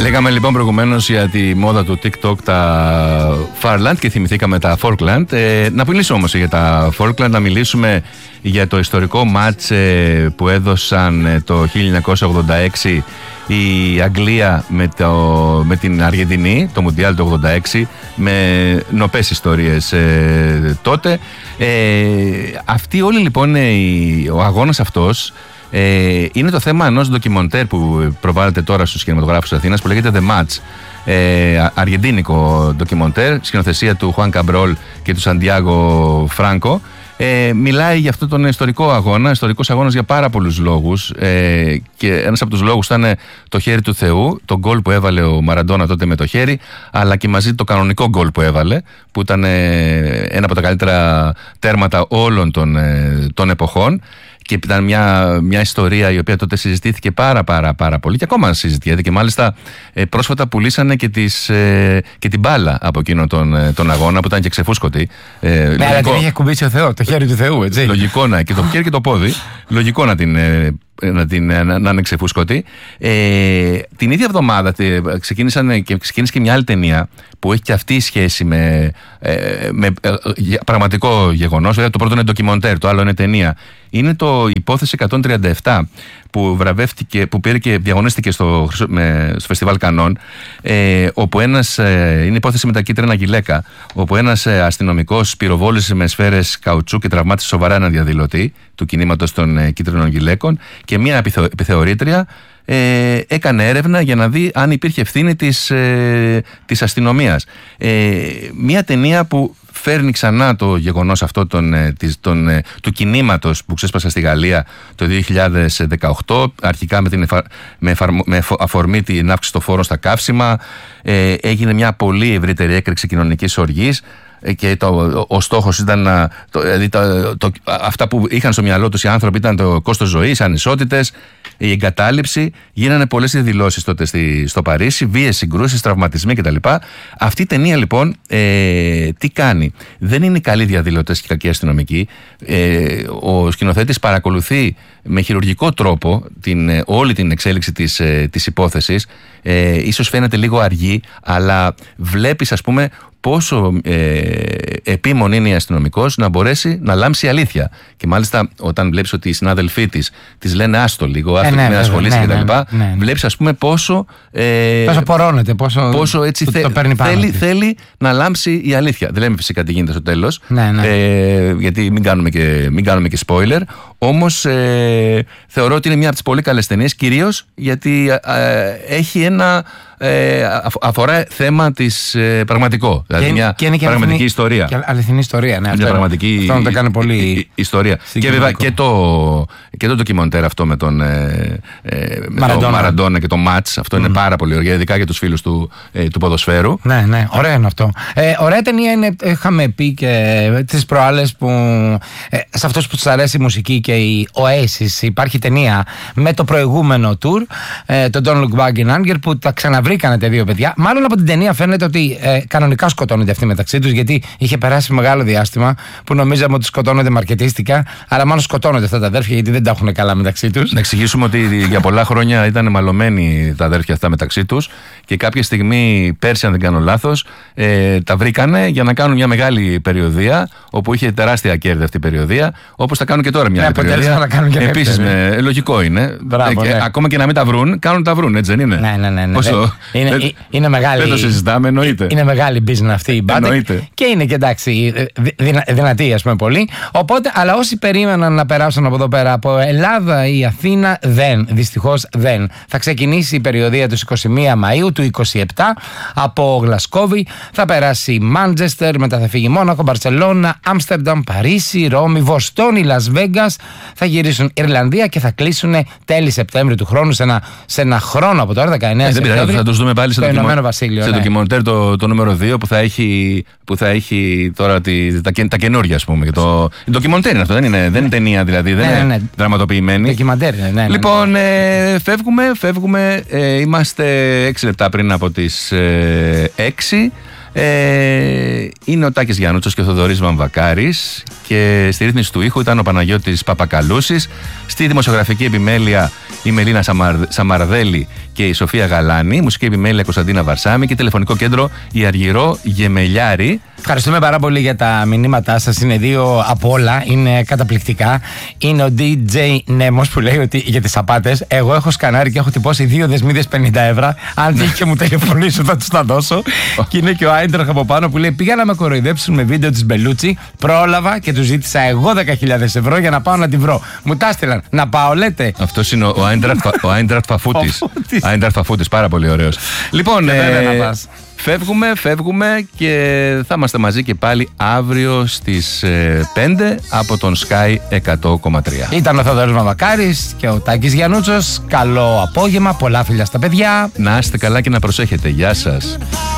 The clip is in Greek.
Λέγαμε λοιπόν προηγουμένως για τη μόδα του TikTok τα Farland και θυμηθήκαμε τα Falkland. Να μιλήσουμε όμως για τα Falkland, να μιλήσουμε για το ιστορικό μάτς που έδωσαν το 1986 η Αγγλία με την Αργεντινή, το Μουντιάλ του 86, με νοπές ιστορίες τότε. Αυτή όλη λοιπόν ο αγώνας αυτός είναι το θέμα ενός ντοκιμοντέρ που προβάλλεται τώρα στους κινηματογράφους της Αθήνας που λέγεται The Match. Αργεντίνικο ντοκιμοντέρ, σκηνοθεσία του Χουάν Καμπρόλ και του Σαντιάγο Φράνκο. Μιλάει για αυτόν τον ιστορικό αγώνα, ιστορικός αγώνας για πάρα πολλούς λόγους, και ένας από τους λόγους ήταν το χέρι του Θεού, το γκολ που έβαλε ο Μαραντόνα τότε με το χέρι, αλλά και μαζί το κανονικό γκολ που έβαλε, που ήταν ένα από τα καλύτερα τέρματα όλων των εποχών. Και ήταν μια ιστορία η οποία τότε συζητήθηκε πάρα πολύ και ακόμα συζητιέται, και μάλιστα πρόσφατα πουλήσανε και την μπάλα από εκείνο τον αγώνα που ήταν και ξεφούσκωτη. Αλλά την είχε κουμπίσει ο Θεό, το χέρι του Θεού, έτσι. Λογικό να, και το χέρι και το πόδι, λογικό να είναι ξεφούσκωτη. Την ίδια εβδομάδα ξεκίνησε και μια άλλη ταινία που έχει και αυτή σχέση με πραγματικό γεγονός. Το πρώτο είναι ντοκιμοντέρ, το άλλο είναι ταινία. Είναι το Υπόθεση 137 που βραβεύτηκε, που πήρε και διαγωνίστηκε στο Φεστιβάλ Κανών, όπου είναι υπόθεση με τα κίτρινα γυλαίκα, όπου ένας αστυνομικός πυροβόλησε με σφαίρες καουτσού και τραυμάτισε σοβαρά έναν διαδηλωτή του κινήματος των κίτρινων γυλαίκων, και μια επιθεωρήτρια έκανε έρευνα για να δει αν υπήρχε ευθύνη της αστυνομίας. Μια ταινία που φέρνει ξανά το γεγονός αυτό του κινήματος που ξέσπασε στη Γαλλία το 2018, αρχικά με αφορμή την αύξηση των φόρων στα καύσιμα. Έγινε μια πολύ ευρύτερη έκρηξη κοινωνικής οργής, και ο στόχος ήταν αυτά που είχαν στο μυαλό τους οι άνθρωποι ήταν το κόστος ζωής, ανισότητες, η εγκατάλειψη. Γίνανε πολλές διαδηλώσεις τότε στο Παρίσι, βίες συγκρούσεις, τραυματισμοί κτλ. Αυτή η ταινία λοιπόν τι κάνει? Δεν είναι καλοί διαδηλωτές και κακοί αστυνομικοί. Ο σκηνοθέτης παρακολουθεί με χειρουργικό τρόπο όλη την εξέλιξη της υπόθεσης. Ίσως φαίνεται λίγο αργή, αλλά βλέπεις, ας πούμε, πόσο επίμονη είναι η αστυνομικός να μπορέσει να λάμψει η αλήθεια. Και μάλιστα όταν βλέπεις ότι οι συνάδελφοί της λένε άστο λίγο, άστο και με ασχολήσει κτλ. Βλέπεις, ας πούμε, πόσο πορώνεται, πόσο έτσι θέλει να λάμψει η αλήθεια. Δεν λέμε φυσικά τι γίνεται στο τέλος, γιατί μην κάνουμε και spoiler. Όμως θεωρώ ότι είναι μια από τις πολύ καλές ταινίες, κυρίως γιατί έχει αφορά θέμα της πραγματικό. Δηλαδή μια πραγματική ιστορία. Και αληθινή ιστορία, ναι. Μια πραγματική αυτό το κάνει πολύ ιστορία. Και βέβαια και το ντοκιμοντέρ αυτό με τον Μαραντόνα και το μάτς, αυτό είναι πάρα πολύ ωραίο, ειδικά για τους φίλους του ποδοσφαίρου. Ναι, ωραίο είναι αυτό. Ωραία ταινία είναι, είχαμε πει και τις προάλλες, που σε αυτούς που τους αρέσει η μουσική και η Oasis, υπάρχει ταινία με το προηγούμενο tour, το Don't Look Back in Anger, που τα ξαναβρήκανε τα δύο παιδιά. Μάλλον από την ταινία φαίνεται ότι κανονικά σκοτώνονται αυτοί μεταξύ τους, γιατί είχε περάσει μεγάλο διάστημα που νομίζαμε ότι σκοτώνονται μαρκετίστικα, αλλά μάλλον σκοτώνονται αυτά τα αδέρφια γιατί δεν τα έχουν καλά μεταξύ τους. Να εξηγήσουμε ότι για πολλά χρόνια ήταν μαλωμένοι τα αδέρφια αυτά μεταξύ τους, και κάποια στιγμή, πέρσι αν δεν κάνω λάθος, τα βρήκανε για να κάνουν μια μεγάλη περιοδεία, όπου είχε τεράστια κέρδη αυτή η περιοδεία, όπως θα κάνουν και τώρα μια περιοδεία. Επίσης, λογικό είναι. Ακόμα και να μην τα βρουν, τα βρουν, έτσι δεν είναι? Ναι. Είναι μεγάλη. Δεν το συζητάμε, εννοείται. Είναι μεγάλη business αυτή η μπάντα. Και είναι και εντάξει, δυνατή, ας πούμε, πολύ. Οπότε, αλλά όσοι περίμεναν να περάσουν από εδώ πέρα, από Ελλάδα ή Αθήνα, δυστυχώς δεν. Θα ξεκινήσει η περιοδεία του 21 Μαΐου του 27 από Γλασκόβη. Θα περάσει Μάντζεστερ, μετά θα φύγει Μόνακο, Μπαρσελόνα, Άμστερνταμ, Παρίσι, Ρώμη, Βοστόνη, Λας Βέγκας. Θα γυρίσουν Ιρλανδία και θα κλείσουν τέλη Σεπτέμβρη του χρόνου, σε ένα χρόνο από τώρα, 19 Σεπτέμβρη. Θα τους δούμε πάλι στο Ηνωμένο Βασίλειο. Σε ντοκιμοντέρ το νούμερο 2 που θα έχει τώρα τα καινούργια, ας πούμε. Το ντοκιμοντέρ είναι αυτό, δεν είναι ταινία δηλαδή, δεν είναι δραματοποιημένη. Ντοκιμοντέρ είναι, ναι. Λοιπόν, φεύγουμε. Είμαστε 6 λεπτά πριν από τις 6. Είναι ο Τάκης Γιαννούτσος και ο Θοδωρής Βαμβακάρης, και στη ρύθμιση του ήχου ήταν ο Παναγιώτης Παπακαλούσης. Στη δημοσιογραφική επιμέλεια η Μελίνα Σαμαρδέλη και η Σοφία Γαλάνη, μουσική επιμέλεια Κωνσταντίνα Βαρσάμι και τηλεφωνικό κέντρο η Αργυρό Γεμελιάρη. Ευχαριστούμε πάρα πολύ για τα μηνύματά σας. Είναι δύο από όλα. Είναι καταπληκτικά. Είναι ο DJ Νέμος που λέει ότι για τις απάτες, εγώ έχω σκανάρει και έχω τυπώσει 2 δεσμίδες 50 ευρώ. Αν τύχει και μου τηλεφωνήσουν, θα τους τα δώσω. Και είναι και ο Άιντραχ από πάνω που λέει: πήγα να με κοροϊδέψουν με βίντεο της Μπελούτσι. Πρόλαβα και του ζήτησα εγώ 10.000 ευρώ για να πάω να τη βρω. Μου τα έστειλαν. Να πάω, λέτε. Αυτός είναι ο Άιντραχ Φαφούτης. Άιντραχ Φαφούτης, πάρα πολύ ωραίος. Λοιπόν, φεύγουμε και θα είμαστε μαζί και πάλι αύριο στις 5 από τον Sky 100,3. Ήταν ο Θοδωρής Μαμακάρης και ο Τάκης Γιαννούτσος. Καλό απόγευμα, πολλά φιλιά στα παιδιά. Να είστε καλά και να προσέχετε. Γεια σας.